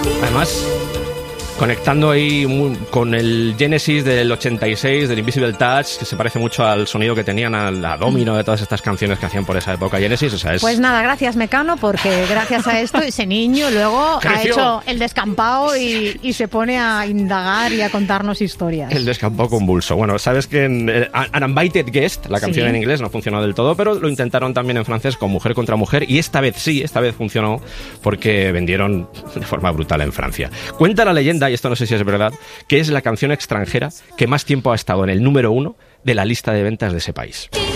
Además, conectando ahí con el Genesis del 86, del Invisible Touch, que se parece mucho al sonido que tenían a la Domino de todas estas canciones que hacían por esa época Genesis. O sea, Pues nada, gracias Mecano, porque gracias a esto ese niño luego ¡creció! Ha hecho el descampado y se pone a indagar y a contarnos historias. El descampado convulso. Bueno, sabes que en An Invited Guest, la canción en inglés, no funcionó del todo, pero lo intentaron también en francés con Mujer contra Mujer, y esta vez funcionó porque vendieron de forma brutal en Francia. Cuenta la leyenda, y esto no sé si es verdad, que es la canción extranjera que más tiempo ha estado en el número 1 de la lista de ventas de ese país.